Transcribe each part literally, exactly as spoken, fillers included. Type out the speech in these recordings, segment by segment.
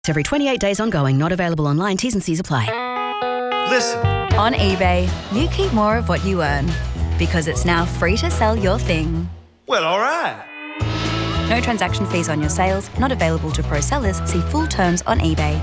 Every twenty-eight days ongoing, not available online. T's and C's apply. Listen. On eBay, you keep more of what you earn because it's now free to sell your thing. Well, all right. No transaction fees on your sales, not available to pro sellers. See full terms on eBay.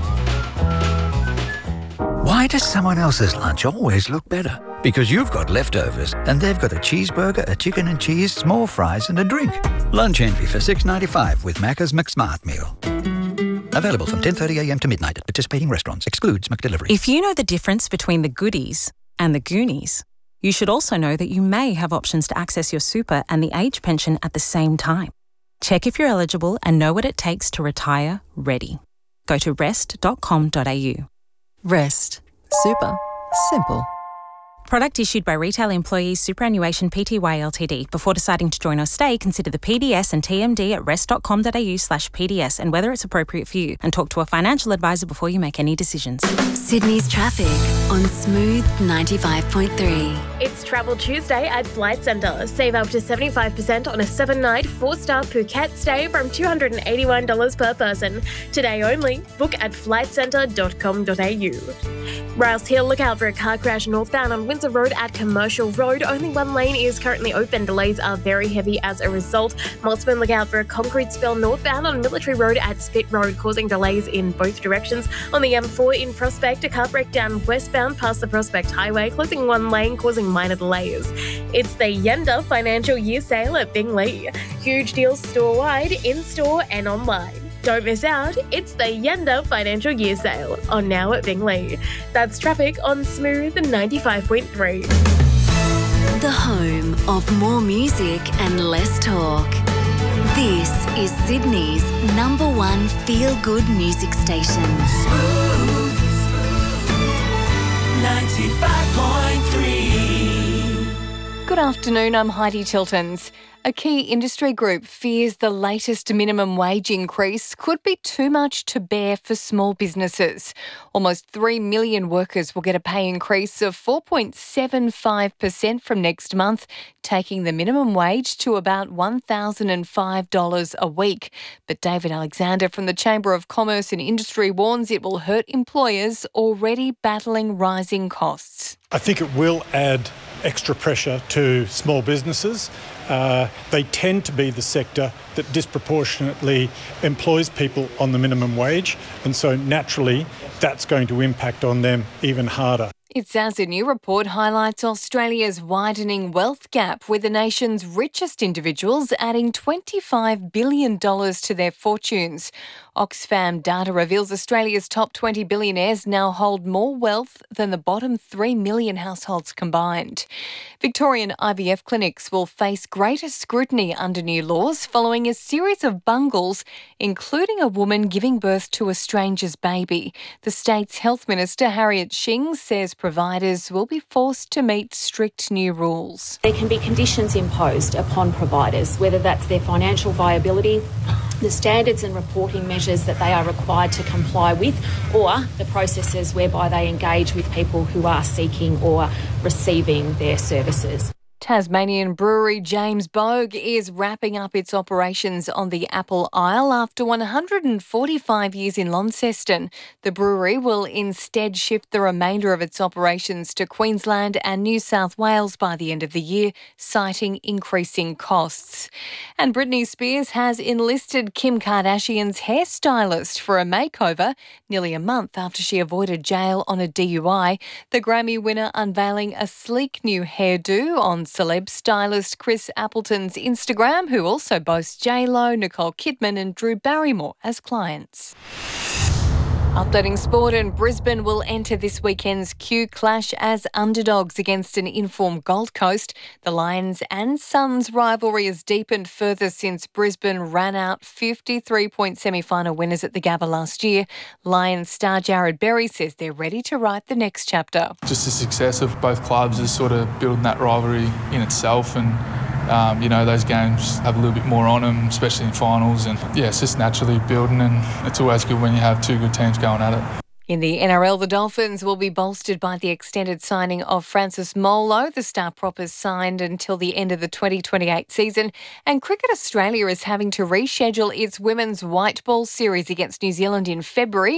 Why does someone else's lunch always look better? Because you've got leftovers and they've got a cheeseburger, a chicken and cheese, small fries and a drink. Lunch envy for six dollars ninety-five with Macca's McSmart Meal. Available from ten thirty a m to midnight at participating restaurants. Excludes McDelivery. If you know the difference between the goodies and the Goonies, you should also know that you may have options to access your super and the age pension at the same time. Check if you're eligible and know what it takes to retire ready. Go to rest dot com dot a u. Rest. Super. Simple. Product issued by Retail Employees Superannuation Pty Ltd. Before deciding to join or stay, consider the P D S and T M D at rest dot com dot a u slash P D S and whether it's appropriate for you, and talk to a financial advisor before you make any decisions. Sydney's traffic on Smooth ninety-five point three. It's Travel Tuesday at Flight Centre. Save up to seventy-five percent on a seven-night, four-star Phuket stay from two hundred eighty-one dollars per person. Today only. Book at flight centre dot com dot a u. Rouse Hill, look out for a car crash northbound on Windsor Road at Commercial Road. Only one lane is currently open. Delays are very heavy as a result. Mossman, look out for a concrete spill northbound on Military Road at Spit Road, causing delays in both directions. On the M four in Prospect, a car breakdown westbound past the Prospect Highway, closing one lane, causing minor delays. It's the Yenda Financial Year Sale at Bingley. Huge deals store-wide, in-store and online. Don't miss out, it's the Yenda Financial Year Sale on now at Bingley. That's traffic on Smooth ninety-five point three. The home of more music and less talk. This is Sydney's number one feel-good music station. Smooth ninety-five point three. Good afternoon, I'm Heidi Tiltons. A key industry group fears the latest minimum wage increase could be too much to bear for small businesses. Almost three million workers will get a pay increase of four point seven five percent from next month, taking the minimum wage to about one thousand five dollars a week. But David Alexander from the Chamber of Commerce and Industry warns it will hurt employers already battling rising costs. I think it will add extra pressure to small businesses. Uh, they tend to be the sector that disproportionately employs people on the minimum wage, and so naturally that's going to impact on them even harder. It's as a new report highlights Australia's widening wealth gap, with the nation's richest individuals adding twenty-five billion dollars to their fortunes. Oxfam data reveals Australia's top twenty billionaires now hold more wealth than the bottom three million households combined. Victorian I V F clinics will face greater scrutiny under new laws following a series of bungles, including a woman giving birth to a stranger's baby. The state's Health Minister, Harriet Shing, says providers will be forced to meet strict new rules. There can be conditions imposed upon providers, whether that's their financial viability, the standards and reporting measures that they are required to comply with, or the processes whereby they engage with people who are seeking or receiving their services. Tasmanian brewery James Bogue is wrapping up its operations on the Apple Isle after one hundred forty-five years in Launceston. The brewery will instead shift the remainder of its operations to Queensland and New South Wales by the end of the year, citing increasing costs. And Britney Spears has enlisted Kim Kardashian's hairstylist for a makeover nearly a month after she avoided jail on a D U I. The Grammy winner unveiling a sleek new hairdo on celeb stylist Chris Appleton's Instagram, who also boasts J-Lo, Nicole Kidman and Drew Barrymore as clients. Updating sport, and Brisbane will enter this weekend's Q Clash as underdogs against an informed Gold Coast. The Lions and Suns rivalry has deepened further since Brisbane ran out fifty-three-point semi-final winners at the Gabba last year. Lions star Jared Berry says they're ready to write the next chapter. Just the success of both clubs is sort of building that rivalry in itself, and Um, you know, those games have a little bit more on them, especially in finals. And, yeah, it's just naturally building, and it's always good when you have two good teams going at it. In the N R L, the Dolphins will be bolstered by the extended signing of Francis Molo. The star prop is signed until the end of the twenty twenty-eight season. And Cricket Australia is having to reschedule its women's white ball series against New Zealand in February.